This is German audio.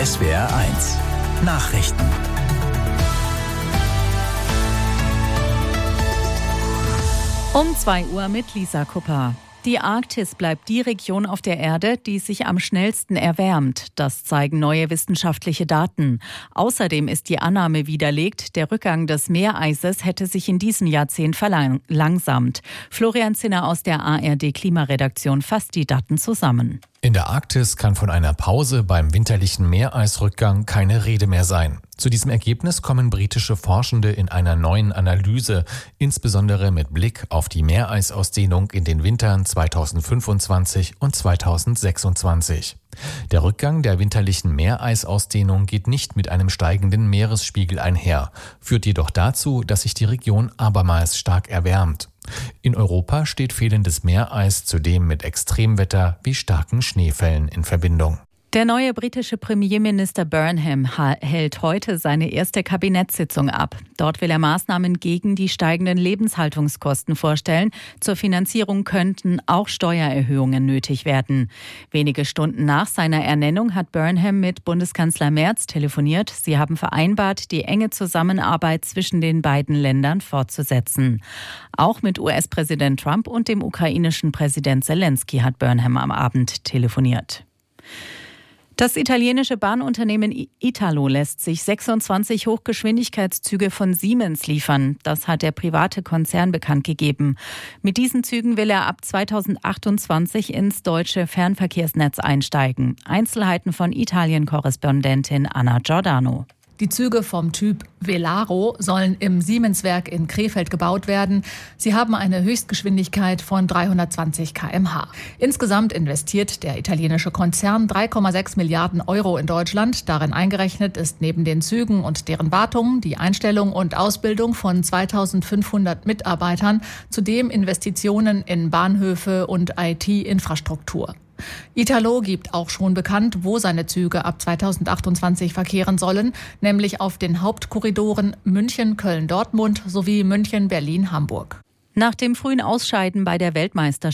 SWR1 Nachrichten. Um 2 Uhr mit Lisa Kupper. Die Arktis bleibt die Region auf der Erde, die sich am schnellsten erwärmt. Das zeigen neue wissenschaftliche Daten. Außerdem ist die Annahme widerlegt, der Rückgang des Meereises hätte sich in diesem Jahrzehnt verlangsamt. Florian Zinner aus der ARD-Klimaredaktion fasst die Daten zusammen. In der Arktis kann von einer Pause beim winterlichen Meereisrückgang keine Rede mehr sein. Zu diesem Ergebnis kommen britische Forschende in einer neuen Analyse, insbesondere mit Blick auf die Meereisausdehnung in den Wintern 2025 und 2026. Der Rückgang der winterlichen Meereisausdehnung geht nicht mit einem steigenden Meeresspiegel einher, führt jedoch dazu, dass sich die Region abermals stark erwärmt. In Europa steht fehlendes Meereis zudem mit Extremwetter wie starken Schneefällen in Verbindung. Der neue britische Premierminister Burnham hält heute seine erste Kabinettssitzung ab. Dort will er Maßnahmen gegen die steigenden Lebenshaltungskosten vorstellen. Zur Finanzierung könnten auch Steuererhöhungen nötig werden. Wenige Stunden nach seiner Ernennung hat Burnham mit Bundeskanzler Merz telefoniert. Sie haben vereinbart, die enge Zusammenarbeit zwischen den beiden Ländern fortzusetzen. Auch mit US-Präsident Trump und dem ukrainischen Präsident Zelensky hat Burnham am Abend telefoniert. Das italienische Bahnunternehmen Italo lässt sich 26 Hochgeschwindigkeitszüge von Siemens liefern. Das hat der private Konzern bekannt gegeben. Mit diesen Zügen will er ab 2028 ins deutsche Fernverkehrsnetz einsteigen. Einzelheiten von Italien-Korrespondentin Anna Giordano. Die Züge vom Typ Velaro sollen im Siemens-Werk in Krefeld gebaut werden. Sie haben eine Höchstgeschwindigkeit von 320 km/h. Insgesamt investiert der italienische Konzern 3,6 Milliarden Euro in Deutschland. Darin eingerechnet ist neben den Zügen und deren Wartung die Einstellung und Ausbildung von 2500 Mitarbeitern, zudem Investitionen in Bahnhöfe und IT-Infrastruktur. Italo gibt auch schon bekannt, wo seine Züge ab 2028 verkehren sollen, nämlich auf den Hauptkorridoren München, Köln, Dortmund sowie München, Berlin, Hamburg. Nach dem frühen Ausscheiden bei der Weltmeisterschaft